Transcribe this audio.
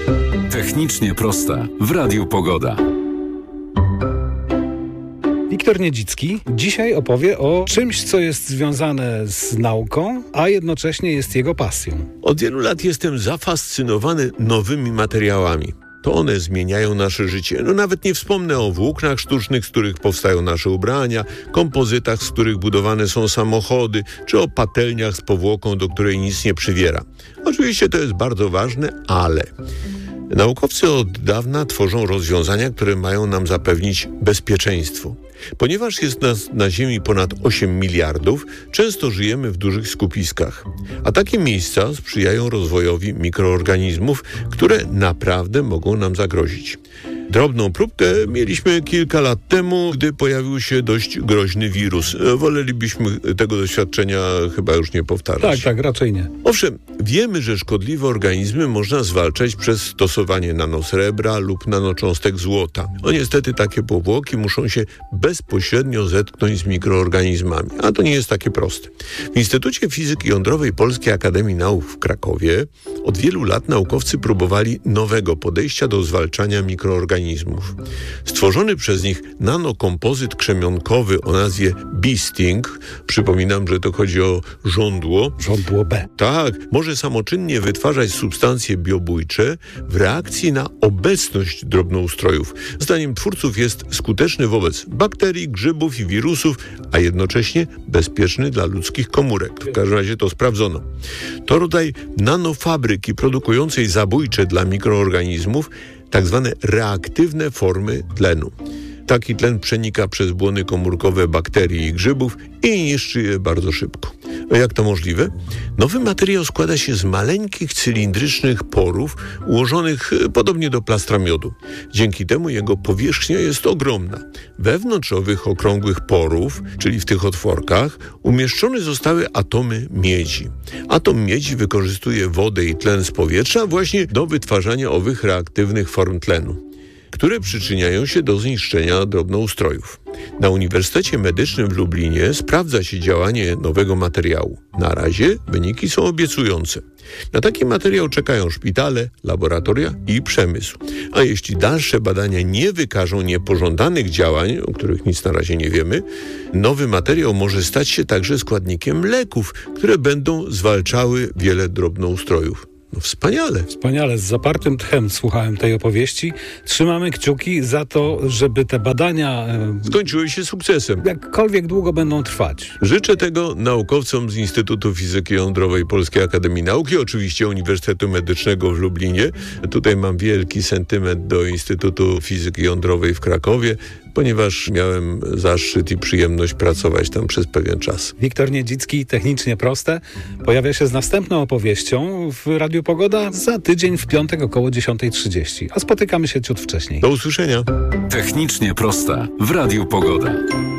Technicznie prosta w Radiu Pogoda. Wiktor Niedzicki dzisiaj opowie o czymś, co jest związane z nauką, a jednocześnie jest jego pasją. Od wielu lat jestem zafascynowany nowymi materiałami. To one zmieniają nasze życie. Nawet nie wspomnę o włóknach sztucznych, z których powstają nasze ubrania, kompozytach, z których budowane są samochody, czy o patelniach z powłoką, do której nic nie przywiera. Oczywiście to jest bardzo ważne, ale naukowcy od dawna tworzą rozwiązania, które mają nam zapewnić bezpieczeństwo. Ponieważ jest nas na Ziemi ponad 8 miliardów, często żyjemy w dużych skupiskach. A takie miejsca sprzyjają rozwojowi mikroorganizmów, które naprawdę mogą nam zagrozić. Drobną próbkę mieliśmy kilka lat temu, gdy pojawił się dość groźny wirus. Wolelibyśmy tego doświadczenia chyba już nie powtarzać. Tak, raczej nie. Owszem, wiemy, że szkodliwe organizmy można zwalczać przez stosowanie nanosrebra lub nanocząstek złota. Niestety takie powłoki muszą się bezpośrednio zetknąć z mikroorganizmami, a to nie jest takie proste. W Instytucie Fizyki Jądrowej Polskiej Akademii Nauk w Krakowie od wielu lat naukowcy próbowali nowego podejścia do zwalczania mikroorganizmów. Stworzony przez nich nanokompozyt krzemionkowy o nazwie Bee-Sting, przypominam, że to chodzi o żądło. Żądło B. Tak, może samoczynnie wytwarzać substancje biobójcze w reakcji na obecność drobnoustrojów. Zdaniem twórców jest skuteczny wobec bakterii, grzybów i wirusów, a jednocześnie bezpieczny dla ludzkich komórek. W każdym razie to sprawdzono. To rodzaj nanofabryki produkującej zabójcze dla mikroorganizmów tak zwane reaktywne formy tlenu. Taki tlen przenika przez błony komórkowe bakterii i grzybów i niszczy je bardzo szybko. Jak to możliwe? Nowy materiał składa się z maleńkich cylindrycznych porów ułożonych podobnie do plastra miodu. Dzięki temu jego powierzchnia jest ogromna. Wewnątrz owych okrągłych porów, czyli w tych otworkach, umieszczone zostały atomy miedzi. Atom miedzi wykorzystuje wodę i tlen z powietrza właśnie do wytwarzania owych reaktywnych form tlenu, które przyczyniają się do zniszczenia drobnoustrojów. Na Uniwersytecie Medycznym w Lublinie sprawdza się działanie nowego materiału. Na razie wyniki są obiecujące. Na taki materiał czekają szpitale, laboratoria i przemysł. A jeśli dalsze badania nie wykażą niepożądanych działań, o których nic na razie nie wiemy, nowy materiał może stać się także składnikiem leków, które będą zwalczały wiele drobnoustrojów. Wspaniale. Wspaniale. Z zapartym tchem słuchałem tej opowieści. Trzymamy kciuki za to, żeby te badania skończyły się sukcesem. Jakkolwiek długo będą trwać. Życzę tego naukowcom z Instytutu Fizyki Jądrowej Polskiej Akademii Nauk i oczywiście Uniwersytetu Medycznego w Lublinie. Tutaj mam wielki sentyment do Instytutu Fizyki Jądrowej w Krakowie, ponieważ miałem zaszczyt i przyjemność pracować tam przez pewien czas. Wiktor Niedzicki, Technicznie proste, pojawia się z następną opowieścią w Radiu Pogoda za tydzień w piątek około 10:30. A spotykamy się ciut wcześniej. Do usłyszenia. Technicznie prosta w Radiu Pogoda.